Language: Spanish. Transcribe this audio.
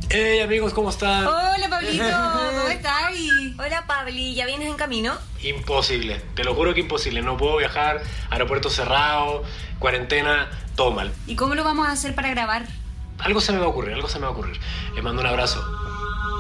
Hey amigos, ¿cómo están? Hola Pablito, ¿cómo estás? Hola Pabli, ¿ya vienes en camino? Imposible, te lo juro que imposible. No puedo viajar, aeropuerto cerrado, cuarentena, todo mal. ¿Y cómo lo vamos a hacer para grabar? Algo se me va a ocurrir. Les mando un abrazo.